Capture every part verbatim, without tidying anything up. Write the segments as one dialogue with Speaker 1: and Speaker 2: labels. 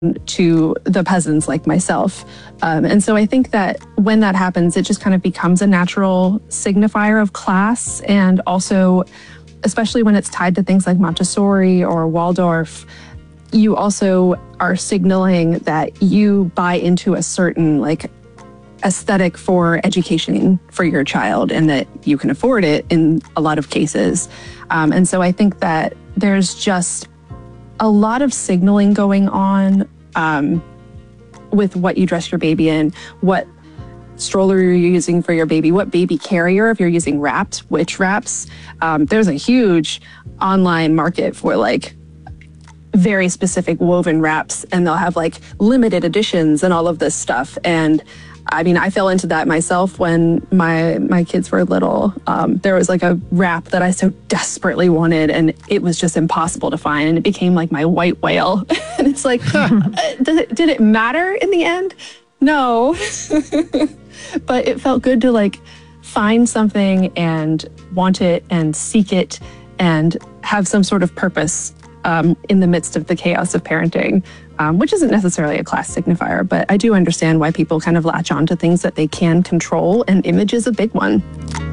Speaker 1: to the peasants like myself. Um, and so I think that when that happens, it just kind of becomes a natural signifier of class. And also, especially when it's tied to things like Montessori or Waldorf, you also are signaling that you buy into a certain like aesthetic for education for your child and that you can afford it in a lot of cases. Um, and so I think that there's just a lot of signaling going on um, with what you dress your baby in, what stroller you're using for your baby, what baby carrier, if you're using wraps, which wraps. Um, there's a huge online market for like very specific woven wraps, and they'll have like limited editions and all of this stuff. And I mean, I fell into that myself when my my kids were little. Um, there was like a wrap that I so desperately wanted, and it was just impossible to find. And it became like my white whale. And it's like, did, it, did it matter in the end? No. But it felt good to like find something and want it and seek it and have some sort of purpose um, in the midst of the chaos of parenting. Um, which isn't necessarily a class signifier, but I do understand why people kind of latch on to things that they can control, and image is a big one.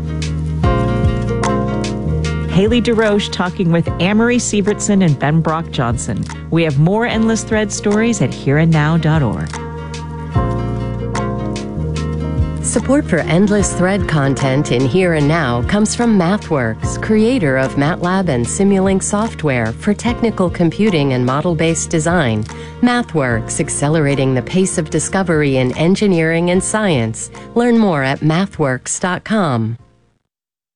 Speaker 2: Haley DeRoche talking with Amory Sievertson and Ben Brock Johnson. We have more Endless Thread stories at here and now dot org.
Speaker 3: Support for Endless Thread content in Here and Now comes from MathWorks, creator of MATLAB and Simulink software for technical computing and model-based design. MathWorks, accelerating the pace of discovery in engineering and science. Learn more at mathworks dot com.